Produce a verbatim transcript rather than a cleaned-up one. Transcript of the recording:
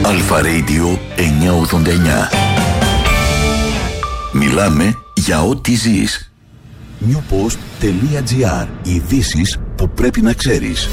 Αλφα Radio εννιακόσια ογδόντα εννιά. Μιλάμε για ό,τι ζεις. newpost.gr. Ειδήσεις που πρέπει να ξέρεις.